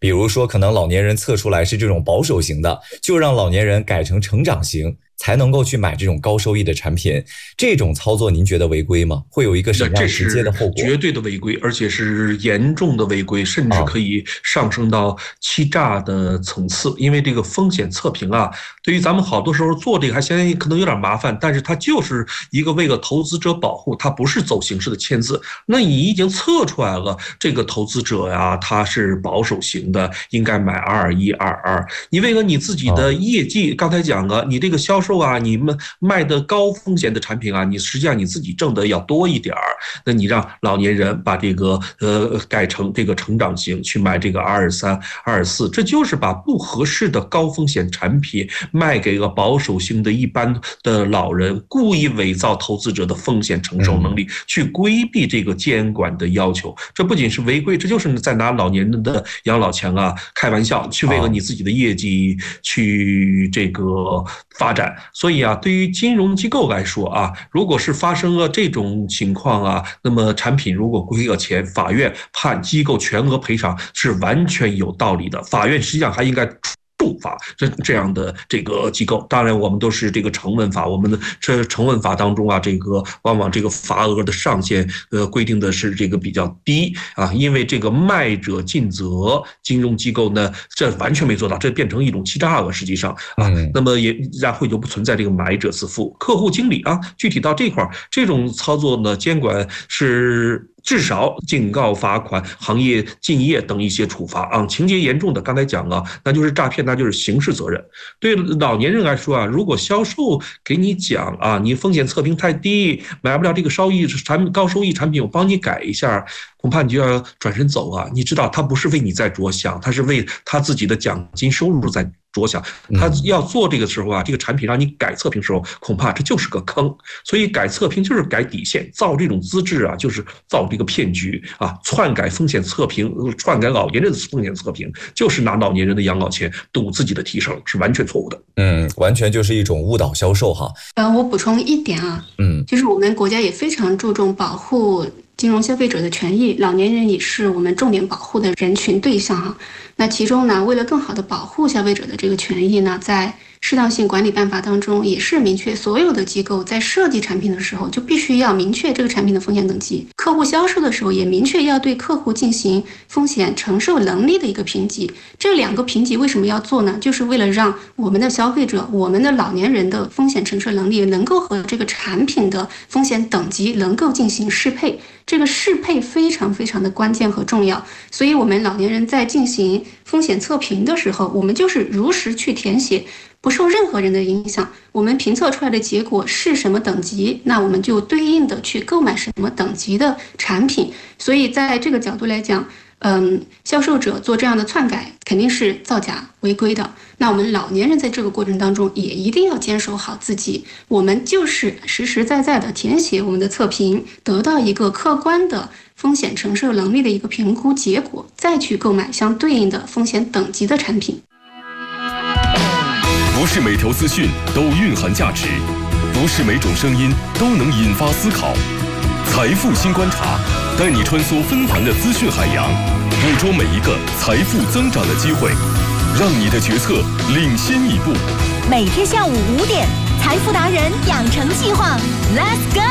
比如说可能老年人测出来是这种保守型的，就让老年人改成成长型，才能够去买这种高收益的产品。这种操作您觉得违规吗？会有一个什么样直接的后果？ 绝对的违规，而且是严重的违规，甚至可以上升到欺诈的层次。因为这个风险测评啊，对于咱们好多时候做这个还嫌可能有点麻烦，但是它就是一个为了投资者保护，它不是走形式的签字。那你已经测出来了，这个投资者呀，他是保守型的，应该买2122。你为了你自己的业绩，刚才讲了，你这个销售啊，你们卖的高风险的产品啊，你实际上你自己挣的要多一点儿。那你让老年人把这个改成这个成长型去买这个23、24，这就是把不合适的高风险产品卖给了保守型的一般的老人，故意伪造投资者的风险承受能力，去规避这个监管的要求。这不仅是违规，这就是在拿老年人的养老钱啊开玩笑，去为了你自己的业绩去这个发展。所以啊，对于金融机构来说啊，如果是发生了这种情况啊，那么产品如果归了钱，法院判机构全额赔偿是完全有道理的。法院实际上还应该处罚这样的这个机构。当然我们都是这个成文法，我们的这成文法当中啊，这个往往这个罚额的上限规定的是这个比较低啊，因为这个卖者尽责，金融机构呢这完全没做到，这变成一种欺诈了。实际上啊，那么也然后就不存在这个买者自负。客户经理啊，具体到这块这种操作呢，监管是至少警告、罚款、行业禁业等一些处罚啊，情节严重的，刚才讲了，那就是诈骗，那就是刑事责任。对老年人来说啊，如果销售给你讲啊，你风险测评太低，买不了这个高收益产品，我帮你改一下，恐怕你就要转身走啊。你知道他不是为你在着想，他是为他自己的奖金收入在着想。他要做这个时候啊，这个产品让你改测评时候，恐怕这就是个坑。所以改测评就是改底线，造这种资质啊，就是造这个骗局啊，篡改风险测评，篡改老年人的风险测评，就是拿老年人的养老钱赌自己的提成，是完全错误的。 完全就是一种误导销售哈。 我补充一点啊，就是我们国家也非常注重保护金融消费者的权益，老年人也是我们重点保护的人群对象哈。那其中呢，为了更好的保护消费者的这个权益呢，在适当性管理办法当中也是明确，所有的机构在设计产品的时候就必须要明确这个产品的风险等级，客户销售的时候也明确要对客户进行风险承受能力的一个评级。这两个评级为什么要做呢？就是为了让我们的消费者，我们的老年人的风险承受能力能够和这个产品的风险等级能够进行适配。这个适配非常非常的关键和重要，所以我们老年人在进行风险测评的时候，我们就是如实去填写，不受任何人的影响。我们评测出来的结果是什么等级，那我们就对应的去购买什么等级的产品。所以在这个角度来讲，销售者做这样的篡改肯定是造假违规的。那我们老年人在这个过程当中也一定要坚守好自己，我们就是实实在在的填写我们的测评，得到一个客观的风险承受能力的一个评估结果，再去购买相对应的风险等级的产品。 不是每条资讯都蕴含价值，不是每种声音都能引发思考。财富新观察，带你穿梭纷繁的资讯海洋，捕捉每一个财富增长的机会，让你的决策领先一步。 每天下午5点，财富达人养成计划 ，Let's go！